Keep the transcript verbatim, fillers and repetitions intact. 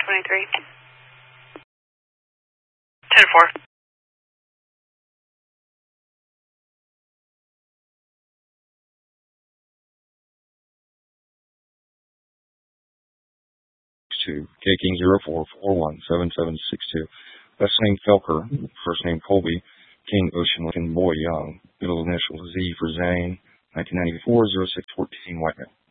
twenty-three. ten four. Two, K King zero four four one seven seven six two. Last name Felker, first name Colby, King Ocean Lincoln Boy Young, middle initial Z for Zane, nineteen ninety-four, zero six fourteen, white male.